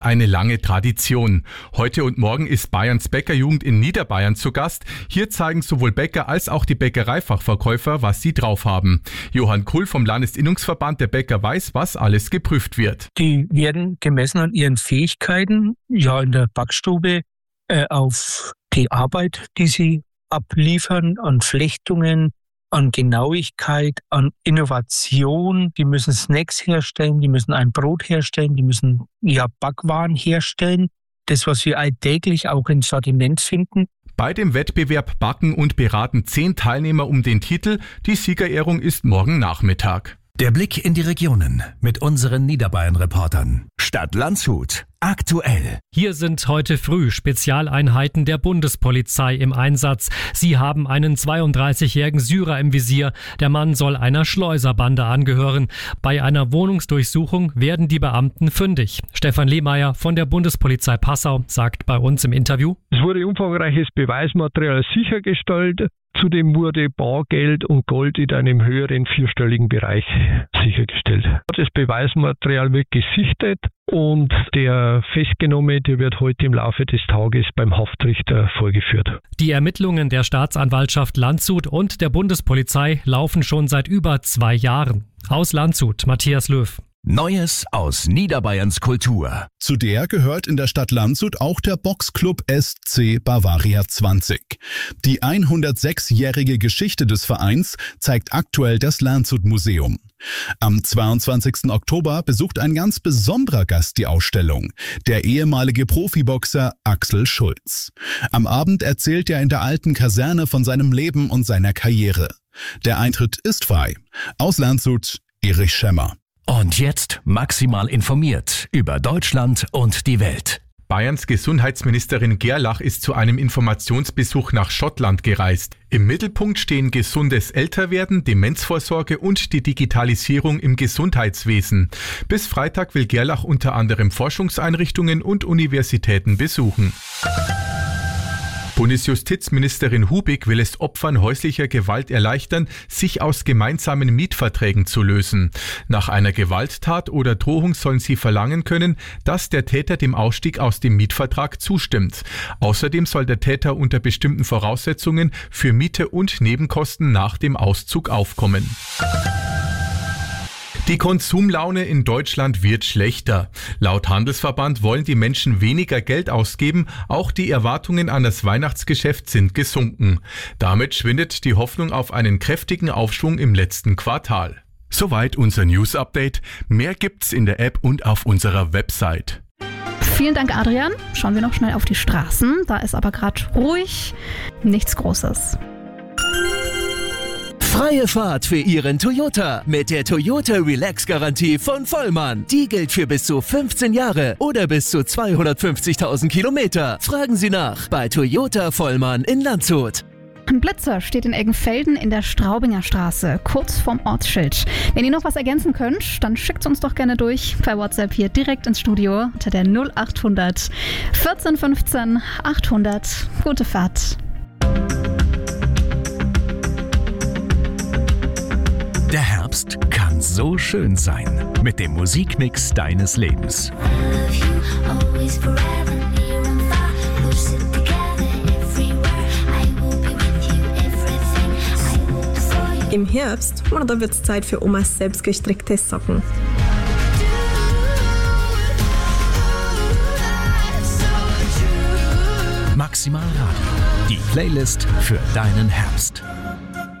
Eine lange Tradition. Heute und morgen ist Bayerns Bäckerjugend in Niederbayern zu Gast. Hier zeigen sowohl Bäcker als auch die Bäckereifachverkäufer, was sie drauf haben. Johann Kuhl vom Landesinnungsverband der Bäcker weiß, was alles geprüft wird. Die werden gemessen an ihren Fähigkeiten, in der Backstube, auf die Arbeit, die sie abliefern, an Flechtungen, an Genauigkeit, an Innovation. Die müssen Snacks herstellen, die müssen ein Brot herstellen, die müssen Backwaren herstellen. Das, was wir alltäglich auch im Sortiment finden. Bei dem Wettbewerb backen und beraten 10 Teilnehmer um den Titel. Die Siegerehrung ist morgen Nachmittag. Der Blick in die Regionen mit unseren Niederbayern-Reportern. Stadt Landshut. Aktuell. Hier sind heute früh Spezialeinheiten der Bundespolizei im Einsatz. Sie haben einen 32-jährigen Syrer im Visier. Der Mann soll einer Schleuserbande angehören. Bei einer Wohnungsdurchsuchung werden die Beamten fündig. Stefan Lehmeier von der Bundespolizei Passau sagt bei uns im Interview: Es wurde umfangreiches Beweismaterial sichergestellt. Zudem wurde Bargeld und Gold in einem höheren 4-stelligen Bereich sichergestellt. Das Beweismaterial wird gesichtet und der Festgenommene, der wird heute im Laufe des Tages beim Haftrichter vorgeführt. Die Ermittlungen der Staatsanwaltschaft Landshut und der Bundespolizei laufen schon seit über 2 Jahren. Aus Landshut, Matthias Löw. Neues aus Niederbayerns Kultur. Zu der gehört in der Stadt Landshut auch der Boxclub SC Bavaria 20. Die 106-jährige Geschichte des Vereins zeigt aktuell das Landshut Museum. Am 22. Oktober besucht ein ganz besonderer Gast die Ausstellung, der ehemalige Profiboxer Axel Schulz. Am Abend erzählt er in der alten Kaserne von seinem Leben und seiner Karriere. Der Eintritt ist frei. Aus Landshut, Erich Schemmer. Und jetzt maximal informiert über Deutschland und die Welt. Bayerns Gesundheitsministerin Gerlach ist zu einem Informationsbesuch nach Schottland gereist. Im Mittelpunkt stehen gesundes Älterwerden, Demenzvorsorge und die Digitalisierung im Gesundheitswesen. Bis Freitag will Gerlach unter anderem Forschungseinrichtungen und Universitäten besuchen. Bundesjustizministerin Hubig will es Opfern häuslicher Gewalt erleichtern, sich aus gemeinsamen Mietverträgen zu lösen. Nach einer Gewalttat oder Drohung sollen sie verlangen können, dass der Täter dem Ausstieg aus dem Mietvertrag zustimmt. Außerdem soll der Täter unter bestimmten Voraussetzungen für Miete und Nebenkosten nach dem Auszug aufkommen. Die Konsumlaune in Deutschland wird schlechter. Laut Handelsverband wollen die Menschen weniger Geld ausgeben, auch die Erwartungen an das Weihnachtsgeschäft sind gesunken. Damit schwindet die Hoffnung auf einen kräftigen Aufschwung im letzten Quartal. Soweit unser News-Update. Mehr gibt's in der App und auf unserer Website. Vielen Dank, Adrian. Schauen wir noch schnell auf die Straßen. Da ist aber gerade ruhig. Nichts Großes. Freie Fahrt für Ihren Toyota mit der Toyota Relax Garantie von Vollmann. Die gilt für bis zu 15 Jahre oder bis zu 250.000 Kilometer. Fragen Sie nach bei Toyota Vollmann in Landshut. Ein Blitzer steht in Eggenfelden in der Straubinger Straße, kurz vorm Ortsschild. Wenn ihr noch was ergänzen könnt, dann schickt uns doch gerne durch per WhatsApp hier direkt ins Studio unter der 0800 14 15 800. Gute Fahrt. Der Herbst kann so schön sein mit dem Musikmix deines Lebens. Im Herbst, da wird's Zeit für Omas selbstgestrickte Socken. Maximal Radio, die Playlist für deinen Herbst.